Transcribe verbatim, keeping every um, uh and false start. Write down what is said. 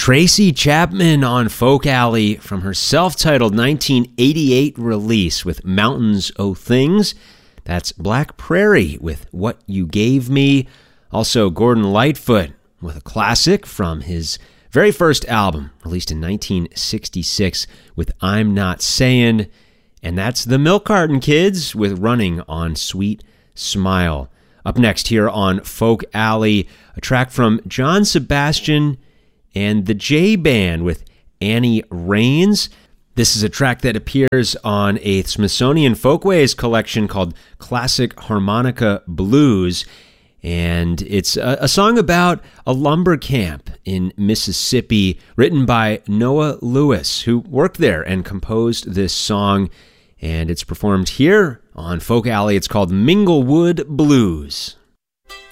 Tracy Chapman on Folk Alley from her self-titled nineteen eighty-eight release with Mountains O' Things. That's Black Prairie with What You Gave Me. Also Gordon Lightfoot with a classic from his very first album, released in nineteen sixty-six with I'm Not Sayin'. And that's the Milk Carton Kids with Running on Sweet Smile. Up next here on Folk Alley, a track from John Sebastian and the J Band with Annie Raines. This is a track that appears on a Smithsonian Folkways collection called Classic Harmonica Blues. And it's a, a song about a lumber camp in Mississippi, written by Noah Lewis, who worked there and composed this song. And it's performed here on Folk Alley. It's called Minglewood Blues.